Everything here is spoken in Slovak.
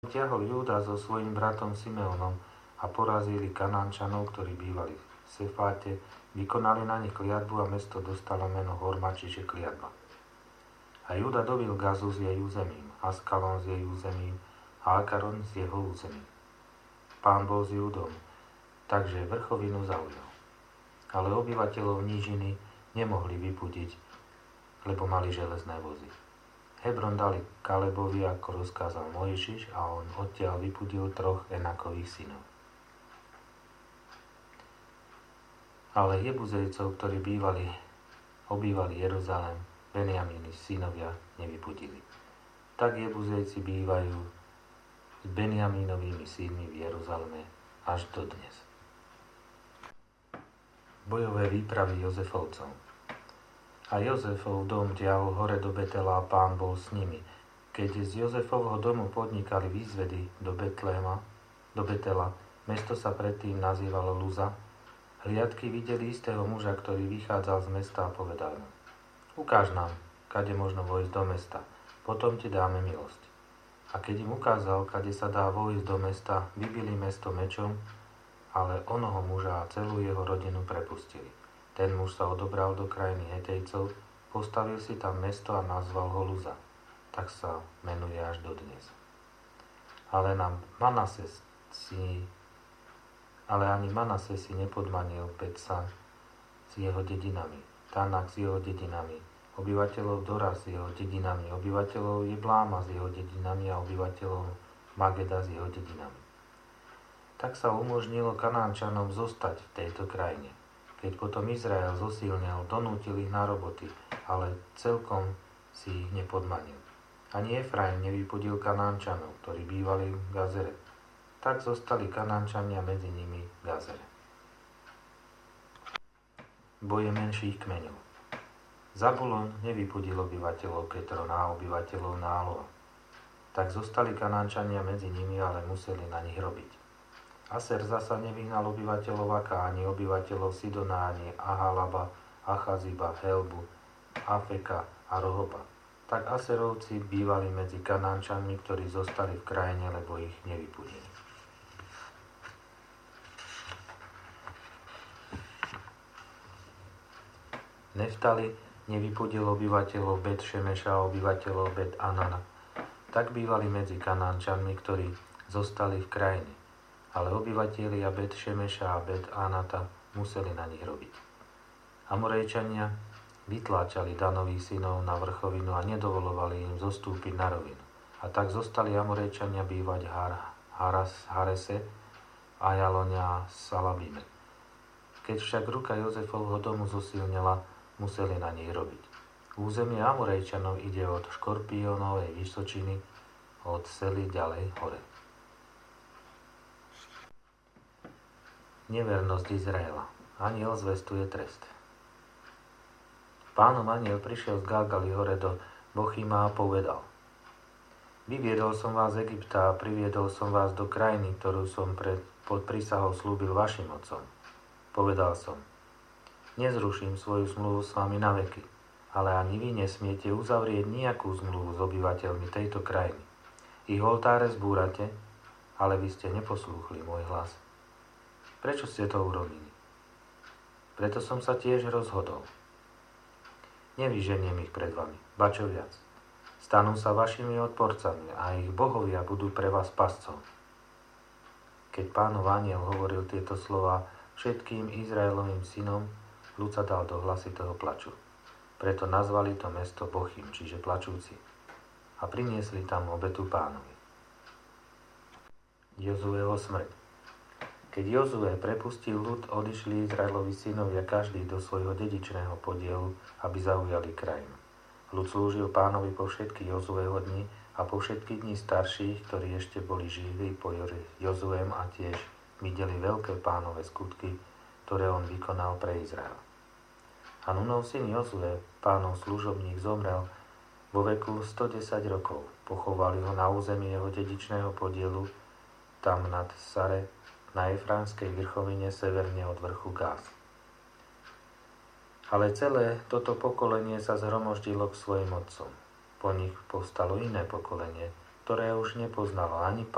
tiahol Júda so svojím bratom Simeonom a porazili Kanánčanov, ktorí bývali v Sefáte, vykonali na nich kliatbu a mesto dostalo meno Horma, čiže kliatba. A Júda dobil Gazu s jej územím, Askalon s jej územím a Akaron s jeho územím. Pán bol s Júdom, takže vrchovinu zaujal. Ale obyvateľov nížiny nemohli vypudiť, lebo mali železné vozy. Hebron dali Kalebovi, ako rozkázal Mojžiš, a on odtiaľ vypudil 3 Enakových synov. Ale Jebuzejcov, ktorí obývali Jeruzalém, Benjamíny synovia nevypudili. Tak Jebuzejci bývajú s Benjamínovými synmi v Jeruzaleme až dodnes. Bojové výpravy Jozefovcov. A Jozefov dom ťahol hore do Betela a Pán bol s nimi. Keď z Jozefovho domu podnikali výzvedy do Betela, mesto sa predtým nazývalo Luza, hliadky videli istého muža, ktorý vychádzal z mesta a povedal mu: Ukáž nám, kade možno vojsť do mesta, potom ti dáme milosť. A keď im ukázal, kade sa dá vojsť do mesta, vybili mesto mečom, ale onoho muža a celú jeho rodinu prepustili. Ten muž sa odobral do krajiny Hetejcov, postavil si tam mesto a nazval ho Luza. Tak sa menuje až dodnes. Ale ani Manases si nepodmanil Betsan s jeho dedinami, Tanak s jeho dedinami, obyvateľov Dora s jeho dedinami, obyvateľov Jebláma s jeho dedinami a obyvateľov Mageda s jeho dedinami. Tak sa umožnilo Kanánčanom zostať v tejto krajine. Keď potom Izrael zosilnil, donútil ich na roboty, ale celkom si ich nepodmanil. Ani Efraim nevypudil Kanánčanov, ktorí bývali v Gazere. Tak zostali Kanánčania medzi nimi v Gazere. Boje menších kmeňov. Zabulon nevypudil obyvateľov Ketrona a obyvateľov Náloa. Tak zostali Kanánčania medzi nimi, ale museli na nich robiť. Aser zasa nevyhnal obyvateľov Aká, ani obyvateľov Sidona, ani Ahalaba, Achaziba, Helbu, Afeka a Rohoba. Tak Aserovci bývali medzi Kanánčanmi, ktorí zostali v krajine, lebo ich nevypudili. Neftali nevypudil obyvateľov Bet Šemeša a obyvateľov Bet Anana. Tak bývali medzi Kanánčanmi, ktorí zostali v krajine. Ale obyvatelia Bet Šemeša a Bet Anata museli na nich robiť. Amorejčania vytláčali Danových synov na vrchovinu a nedovolovali im zostúpiť na rovinu. A tak zostali Amorejčania bývať Harese, Ajalonia a Salabime. Keď však ruka Jozefovho domu zosilnila, museli na nich robiť. Územie Amorejčanov ide od Škorpiónovej vysočiny, od Sely ďalej hore. Nevernosť Izraela. Anjel zvestuje trest. Pánov anjel prišiel z Galgali hore do Bochima a povedal: Vyviedol som vás z Egypta a priviedol som vás do krajiny, ktorú som pod prísahou slúbil vašim otcom. Povedal som: Nezruším svoju zmluvu s vami na veky, ale ani vy nesmiete uzavrieť nejakú zmluvu s obyvateľmi tejto krajiny. Ich oltáre zbúrate, ale vy ste neposlúchli môj hlas. Prečo ste to urobili? Preto som sa tiež rozhodol. Nevyženiem ich pred vami, ba čo viac. Stanú sa vašimi odporcami a ich bohovia budú pre vás pascom. Keď Pánov anjel hovoril tieto slova všetkým Izraelovým synom, ľud sa dal do hlasitého plaču. Preto nazvali to mesto Bochim, čiže plačúci, a priniesli tam obetu Pánovi. Jozueho smrť. Keď Jozue prepustil ľud, odišli Izraelovi synovia každý do svojho dedičného podielu, aby zaujali krajinu. Ľud slúžil Pánovi po všetky Jozueho dni a po všetky dni starších, ktorí ešte boli živí po Jozuem, a tiež videli veľké Pánove skutky, ktoré on vykonal pre Izrael. A Nunov syn Jozue, Pánov služobník, zomrel vo veku 110 rokov. Pochovali ho na území jeho dedičného podielu, tam nad Sare, na Efraimskej vrchovine severne od vrchu Gáz. Ale celé toto pokolenie sa zhromoždilo k svojim otcom. Po nich povstalo iné pokolenie, ktoré už nepoznalo ani